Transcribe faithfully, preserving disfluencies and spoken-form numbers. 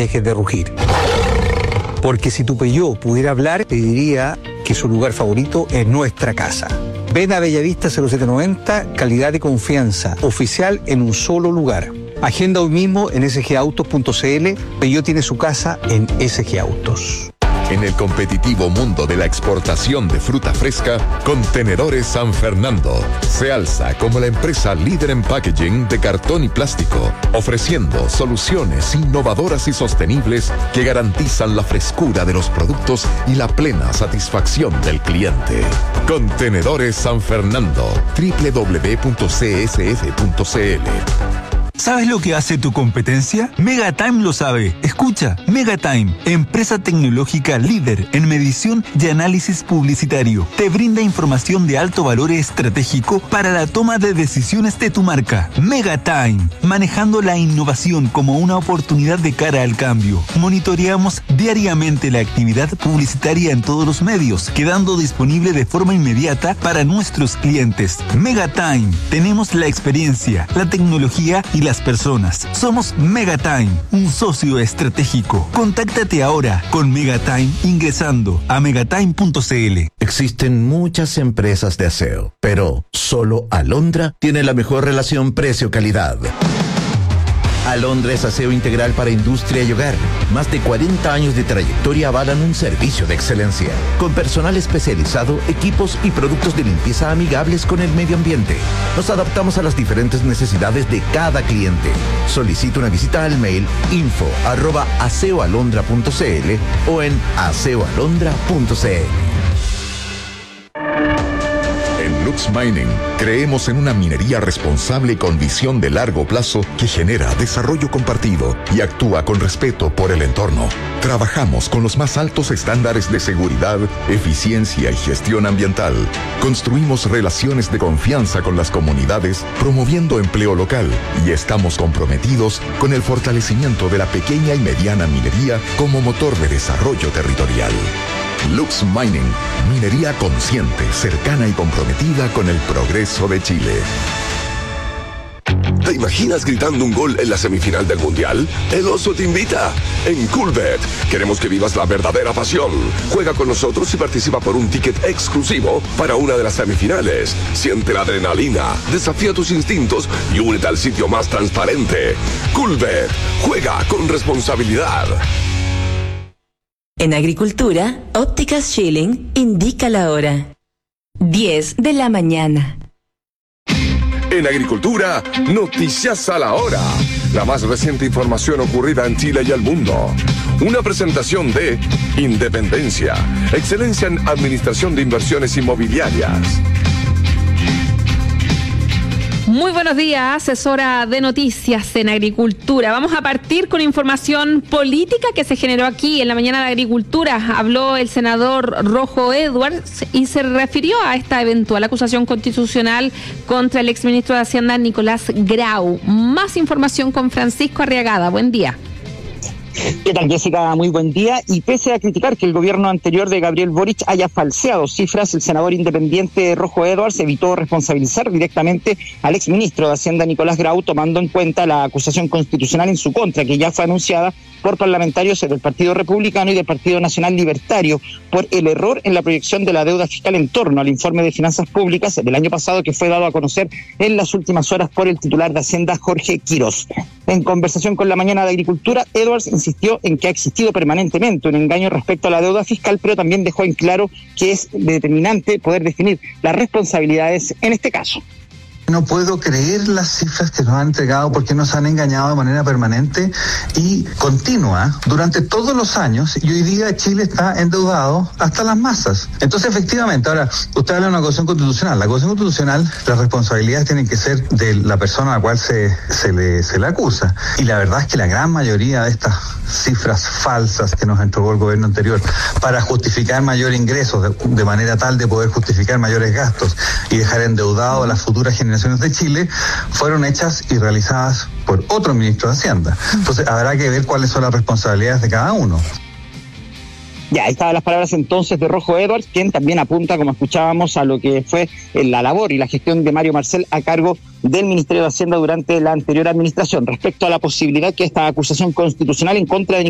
dejes de rugir. Porque si tu Peugeot pudiera hablar, te diría que su lugar favorito es nuestra casa. Ven a Bellavista cero siete noventa, calidad y confianza, oficial en un solo lugar. Agenda hoy mismo en s g autos punto c l. Peugeot tiene su casa en S G Autos. En el competitivo mundo de la exportación de fruta fresca, Contenedores San Fernando se alza como la empresa líder en packaging de cartón y plástico, ofreciendo soluciones innovadoras y sostenibles que garantizan la frescura de los productos y la plena satisfacción del cliente. Contenedores San Fernando, doble u doble u doble u punto c s f punto c l. ¿Sabes lo que hace tu competencia? Megatime lo sabe. Escucha, Megatime, empresa tecnológica líder en medición y análisis publicitario. Te brinda información de alto valor estratégico para la toma de decisiones de tu marca. Megatime, manejando la innovación como una oportunidad de cara al cambio. Monitoreamos diariamente la actividad publicitaria en todos los medios, quedando disponible de forma inmediata para nuestros clientes. Megatime, tenemos la experiencia, la tecnología y las personas. Somos Megatime, un socio estratégico. Contáctate ahora con Megatime ingresando a megatime punto c l. Existen muchas empresas de aseo, pero solo Alondra tiene la mejor relación precio-calidad. Alondra es aseo integral para industria y hogar. Más de cuarenta años de trayectoria avalan un servicio de excelencia, con personal especializado, equipos y productos de limpieza amigables con el medio ambiente. Nos adaptamos a las diferentes necesidades de cada cliente. Solicita una visita al mail info arroba aseoalondra punto c l o en aseoalondra punto c l. En Lux Mining creemos en una minería responsable con visión de largo plazo que genera desarrollo compartido y actúa con respeto por el entorno. Trabajamos con los más altos estándares de seguridad, eficiencia y gestión ambiental. Construimos relaciones de confianza con las comunidades, promoviendo empleo local, y estamos comprometidos con el fortalecimiento de la pequeña y mediana minería como motor de desarrollo territorial. Lux Mining, minería consciente, cercana y comprometida con el progreso de Chile. ¿Te imaginas gritando un gol en la semifinal del Mundial? El Oso te invita. En Coolbet queremos que vivas la verdadera pasión. Juega con nosotros y participa por un ticket exclusivo para una de las semifinales. Siente la adrenalina, desafía tus instintos y únete al sitio más transparente. Coolbet, juega con responsabilidad. En Agricultura, Ópticas Schilling indica la hora. diez de la mañana. En Agricultura, noticias a la hora. La más reciente información ocurrida en Chile y el mundo. Una presentación de Independencia, excelencia en administración de inversiones inmobiliarias. Muy buenos días, es hora de noticias en Agricultura. Vamos a partir con información política que se generó aquí en la mañana de Agricultura. Habló el senador Rojo Edwards y se refirió a esta eventual acusación constitucional contra el exministro de Hacienda Nicolás Grau. Más información con Francisco Arriagada. Buen día. ¿Qué tal, Jessica? Muy buen día. Y pese a criticar que el gobierno anterior de Gabriel Boric haya falseado cifras, el senador independiente Rojo Edwards evitó responsabilizar directamente al exministro de Hacienda Nicolás Grau, tomando en cuenta la acusación constitucional en su contra, que ya fue anunciada por parlamentarios del Partido Republicano y del Partido Nacional Libertario por el error en la proyección de la deuda fiscal en torno al informe de finanzas públicas del año pasado, que fue dado a conocer en las últimas horas por el titular de Hacienda, Jorge Quirós. En conversación con la mañana de Agricultura, Edwards insistió en que ha existido permanentemente un engaño respecto a la deuda fiscal, pero también dejó en claro que es determinante poder definir las responsabilidades en este caso. No puedo creer las cifras que nos han entregado, porque nos han engañado de manera permanente y continua durante todos los años, y hoy día Chile está endeudado hasta las masas. Entonces, efectivamente, ahora, usted habla de una acusación constitucional. La acusación constitucional, las responsabilidades tienen que ser de la persona a la cual se, se, le, se le acusa. Y la verdad es que la gran mayoría de estas cifras falsas que nos entregó el gobierno anterior para justificar mayor ingresos, de, de manera tal de poder justificar mayores gastos y dejar endeudado a las futuras generaciones de Chile, fueron hechas y realizadas por otro ministro de Hacienda. Entonces habrá que ver cuáles son las responsabilidades de cada uno. Ya, ahí estaban las palabras entonces de Rojo Edwards, quien también apunta, como escuchábamos, a lo que fue la labor y la gestión de Mario Marcel a cargo del Ministerio de Hacienda durante la anterior administración, respecto a la posibilidad que esta acusación constitucional en contra de